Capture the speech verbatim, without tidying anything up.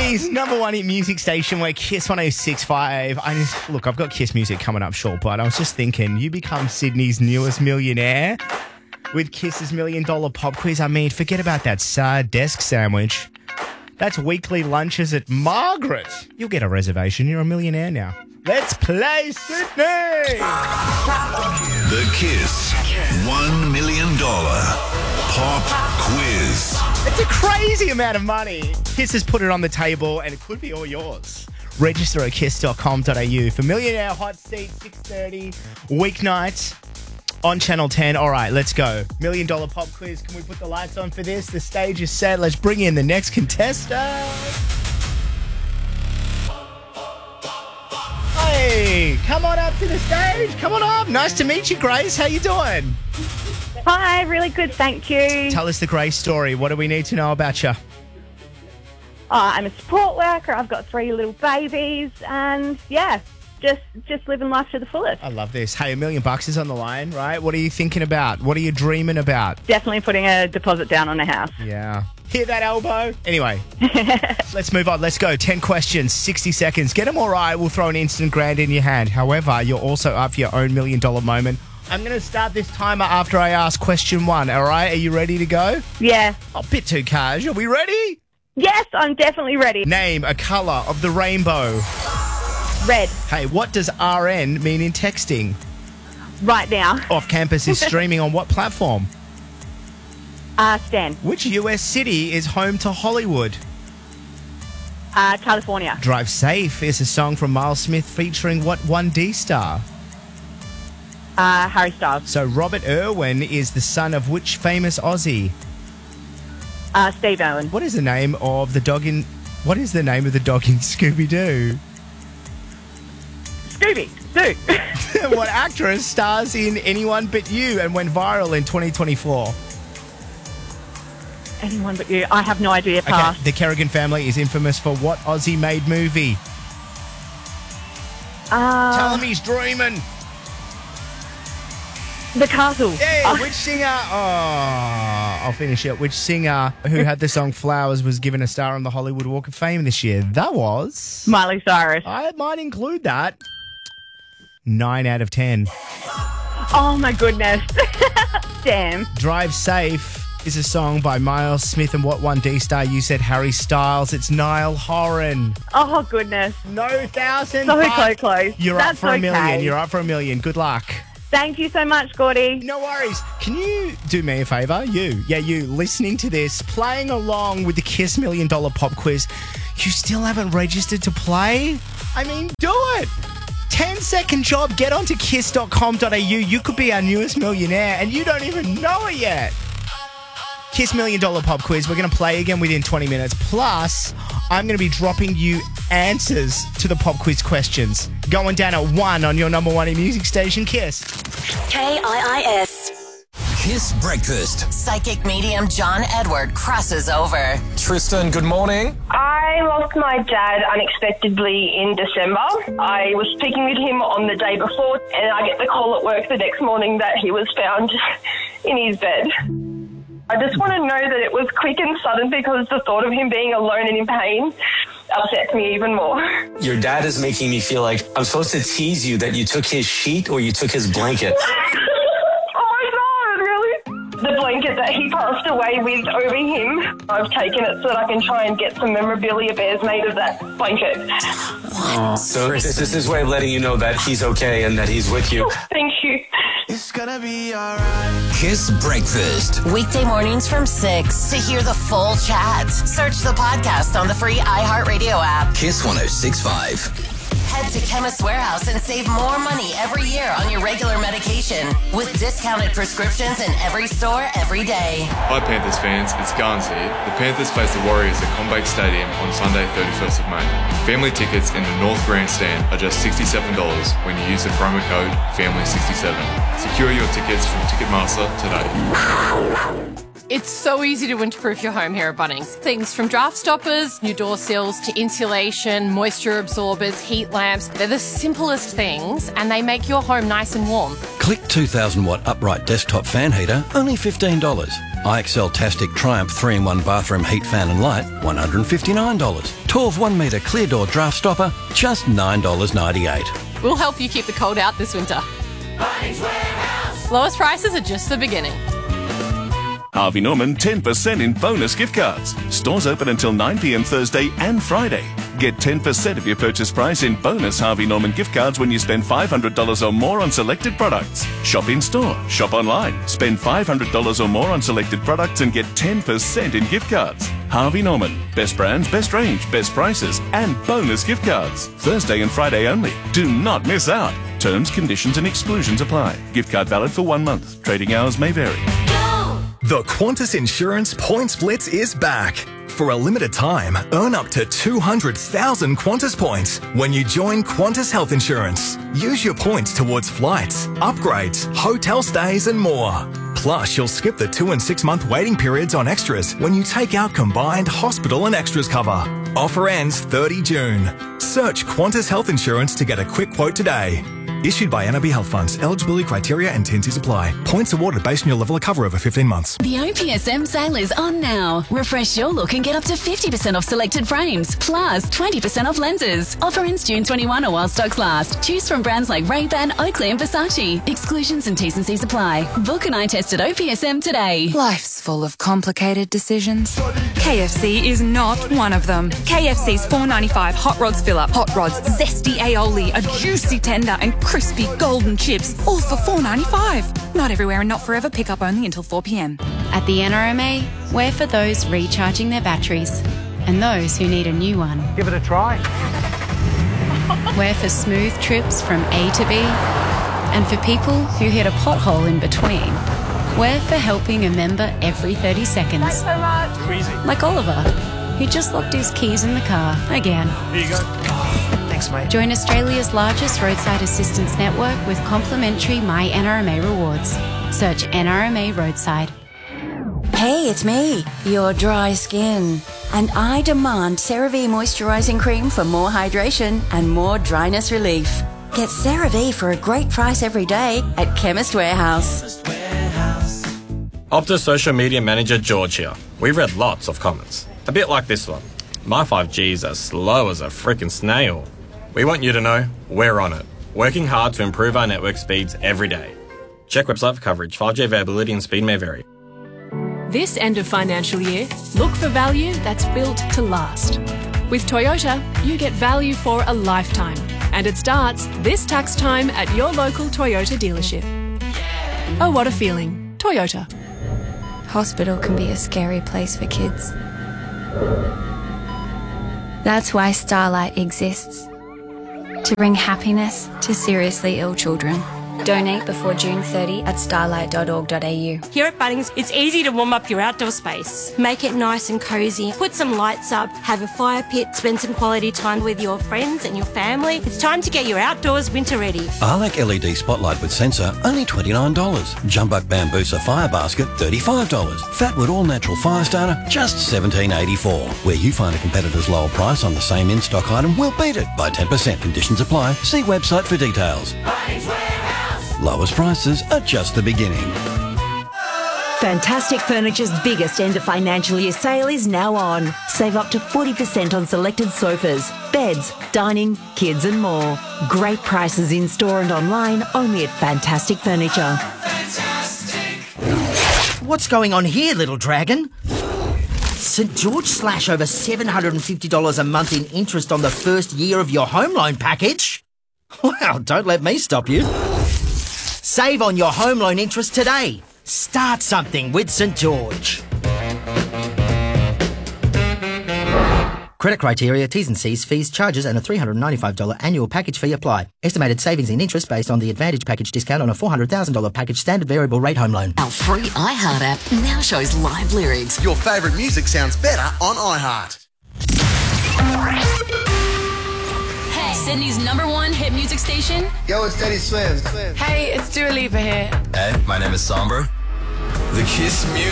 Sydney's number one hit music station, where Kiss one oh six point five. I just, look, I've got Kiss music coming up short, but I was just thinking, you become Sydney's newest millionaire with Kiss's million dollar pop quiz. I mean, forget about that sad desk sandwich. That's weekly lunches at Margaret. You'll get a reservation. You're a millionaire now. Let's play Sydney! The Kiss one million dollars Pop Quiz. It's a crazy amount of money. Kiss has put it on the table, and it could be all yours. Register at kiss dot com dot a u for Millionaire Hot Seat, six thirty, weeknights on Channel ten. All right, let's go. Million Dollar Pop Quiz. Can we put the lights on for this? The stage is set. Let's bring in the next contestant. Hey, come on up to the stage. Come on up. Nice to meet you, Grace. How you doing? Hi, really good, thank you. Tell us the Grace story. What do we need to know about you? Uh, I'm a support worker. I've got three little babies, and yeah, just just living life to the fullest. I love this. Hey, a million bucks is on the line, right? What are you thinking about? What are you dreaming about? Definitely putting a deposit down on a house. Yeah. Hear that elbow? Anyway, let's move on. Let's go. ten questions, sixty seconds. Get them all right. We'll throw an instant grand in your hand. However, you're also up for your own million dollar moment. I'm going to start this timer after I ask question one, all right? Are you ready to go? Yeah. Oh, bit too casual. Are we ready? Yes, I'm definitely ready. Name a colour of the rainbow. Red. Hey, what does R N mean in texting? Right now. Off Campus is streaming on what platform? Uh, Stan. Which U S city is home to Hollywood? Uh, California. Drive Safe is a song from Miles Smith featuring what one D star? Uh, Harry Styles. So Robert Irwin is the son of which famous Aussie? Uh, Steve Irwin. What is the name of the dog in... What is the name of the dog in Scooby-Doo? Scooby. Doo. What actress stars in Anyone But You and went viral in twenty twenty-four? Anyone but you. I have no idea. Pass. Okay, the Kerrigan family is infamous for what Aussie-made movie? Uh, Tell him he's dreaming. The Castle. Hey, Oh. which singer? Oh, I'll finish it. Which singer who had the song Flowers was given a star on the Hollywood Walk of Fame this year? That was... Miley Cyrus. I might include that. Nine out of ten. Oh my goodness. Damn. Drive Safe is a song by Miles Smith and what one D star? You said Harry Styles. It's Niall Horan. Oh goodness. No thousand. So but close, close. You're That's up for a okay. million. You're up for a million. Good luck. Thank you so much, Gordy. No worries. Can you do me a favour? You, yeah, you, listening to this, playing along with the Kiss Million Dollar Pop Quiz. You still haven't registered to play? I mean, do it. ten second job. Get onto kiss dot com dot a u. You could be our newest millionaire and you don't even know it yet. Kiss Million Dollar Pop Quiz. We're going to play again within twenty minutes. Plus, I'm going to be dropping you answers to the pop quiz questions. Going down at one on your number one in music station, Kiss. K I I S. Kiss Breakfast. Psychic medium John Edward crosses over. Tristan, good morning. I lost my dad unexpectedly in December. I was speaking with him on the day before, and I get the call at work the next morning that he was found in his bed. I just want to know that it was quick and sudden because the thought of him being alone and in pain upsets me even more. Your dad is making me feel like I'm supposed to tease you that you took his sheet or you took his blanket. The blanket that he passed away with over him, I've taken it so that I can try and get some memorabilia bears made of that blanket. Aww. So this is his way of letting you know that he's okay and that he's with you. Thank you. It's gonna be alright. Kiss Breakfast. Weekday mornings from six. To hear the full chat, search the podcast on the free iHeartRadio app. Kiss one oh six point five. Head to Chemist Warehouse and save more money every year on your regular medication with discounted prescriptions in every store every day. Hi Panthers fans, it's Garns here. The Panthers face the Warriors at Combank Stadium on Sunday thirty-first of May. Family tickets in the North Grandstand are just sixty-seven dollars when you use the promo code family sixty-seven. Secure your tickets from Ticketmaster today. It's so easy to winterproof your home here at Bunnings. Things from draft stoppers, new door sills, to insulation, moisture absorbers, heat lamps. They're the simplest things and they make your home nice and warm. Click two thousand watt upright desktop fan heater, only fifteen dollars. I X L Tastic Triumph three in one bathroom heat fan and light, one hundred fifty-nine dollars. twelve one metre clear door draft stopper, just nine dollars ninety-eight. We'll help you keep the cold out this winter. Lowest prices are just the beginning. Harvey Norman ten percent in bonus gift cards. Stores open until nine p m Thursday and Friday. Get ten percent of your purchase price in bonus Harvey Norman gift cards when you spend five hundred dollars or more on selected products. Shop in store, shop online. Spend five hundred dollars or more on selected products and get ten percent in gift cards. Harvey Norman. Best brands, best range, best prices, and bonus gift cards. Thursday and Friday only. Do not miss out. Terms, conditions, and exclusions apply. Gift card valid for one month. Trading hours may vary. The Qantas Insurance Points Blitz is back. For a limited time, earn up to two hundred thousand Qantas points when you join Qantas Health Insurance. Use your points towards flights, upgrades, hotel stays and more. Plus, you'll skip the two and six month waiting periods on extras when you take out combined hospital and extras cover. Offer ends thirtieth of June. Search Qantas Health Insurance to get a quick quote today. Issued by N I B Health Funds. Eligibility criteria and T and Cs apply. Points awarded based on your level of cover over fifteen months. The O P S M sale is on now. Refresh your look and get up to fifty percent off selected frames, plus twenty percent off lenses. Offer ends June twenty-first or while stocks last. Choose from brands like Ray-Ban, Oakley and Versace. Exclusions and T's and C's apply. Book an eye test at O P S M today. Life's full of complicated decisions. K F C is not one of them. K F C's four ninety-five Hot Rods Fill Up. Hot Rods, zesty aioli, a juicy tender and crispy golden chips, all for four ninety-five. Not everywhere and not forever. Pick up only until four p m. At the N R M A, we're for those recharging their batteries and those who need a new one. Give it a try. We're for smooth trips from A to B and for people who hit a pothole in between. We're for helping a member every thirty seconds. Thanks so much. Too easy. Like Oliver, who just locked his keys in the car again. Here you go. Thanks, mate. Join Australia's largest roadside assistance network with complimentary My N R M A rewards. Search N R M A Roadside. Hey, it's me, your dry skin. And I demand CeraVe Moisturising Cream for more hydration and more dryness relief. Get CeraVe for a great price every day at Chemist Warehouse. Optus social media manager George here. We've read lots of comments. A bit like this one. My five G is as slow as a frickin' snail. We want you to know we're on it. Working hard to improve our network speeds every day. Check website for coverage. five G availability and speed may vary. This end of financial year, look for value that's built to last. With Toyota, you get value for a lifetime. And it starts this tax time at your local Toyota dealership. Oh, what a feeling. Toyota. Hospital can be a scary place for kids. That's why Starlight exists. To bring happiness to seriously ill children. Donate before June thirtieth at starlight dot org dot a u. Here at Bunnings, it's easy to warm up your outdoor space. Make it nice and cosy. Put some lights up, have a fire pit, spend some quality time with your friends and your family. It's time to get your outdoors winter ready. Arlac L E D Spotlight with sensor, only twenty-nine dollars. Jumbuck Bambusa Fire Basket, thirty-five dollars. Fatwood All Natural Fire Starter, just seventeen eighty-four. Where you find a competitor's lower price on the same in-stock item, we'll beat it by ten percent. Conditions apply. See website for details. Lowest prices are just the beginning. Fantastic Furniture's biggest end of financial year sale is now on. Save up to forty percent on selected sofas, beds, dining, kids and more. Great prices in store and online only at Fantastic Furniture. What's going on here, little dragon? St George slash over seven hundred fifty dollars a month in interest on the first year of your home loan package? Wow, don't let me stop you. Save on your home loan interest today. Start something with St George. Credit criteria, T's and C's, fees, charges and a three hundred ninety-five dollars annual package fee apply. Estimated savings in interest based on the Advantage package discount on a four hundred thousand dollars package standard variable rate home loan. Our free iHeart app now shows live lyrics. Your favourite music sounds better on iHeart. Sydney's number one hit music station. Yo, it's Teddy Swims. Hey, it's Dua Lipa here. Hey, my name is Sombra. The Kiss Music